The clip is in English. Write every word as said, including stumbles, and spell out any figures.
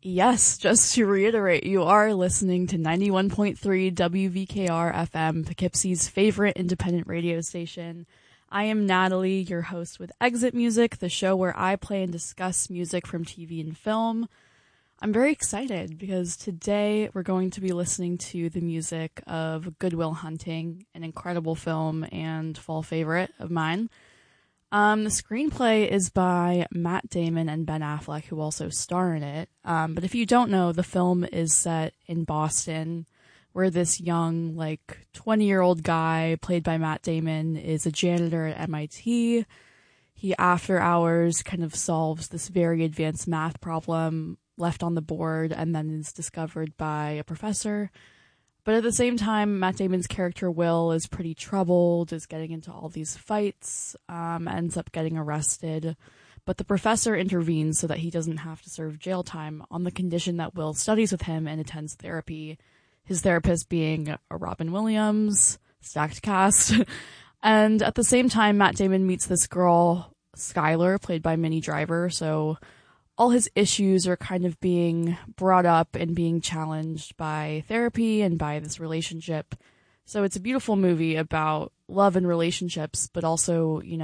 Yes, just to reiterate, you are listening to ninety-one point three W V K R F M, Poughkeepsie's favorite independent radio station. I am Natalie, your host with Exit Music, the show where I play and discuss music from T V and film. I'm very excited because today we're going to be listening to the music of Good Will Hunting, an incredible film and fall favorite of mine. Um, the screenplay is by Matt Damon and Ben Affleck, who also star in it. Um, but if you don't know, the film is set in Boston, where this young, like, twenty-year-old guy, played by Matt Damon, is a janitor at M I T. He, after hours, kind of solves this very advanced math problem left on the board and then is discovered by a professor. But at the same time, Matt Damon's character Will is pretty troubled, is getting into all these fights, um, ends up getting arrested. But the professor intervenes so that he doesn't have to serve jail time on the condition that Will studies with him and attends therapy. His therapist being a Robin Williams, stacked cast. And at the same time, Matt Damon meets this girl, Skylar, played by Minnie Driver, so all his issues are kind of being brought up and being challenged by therapy and by this relationship. So it's a beautiful movie about love and relationships, but also, you know,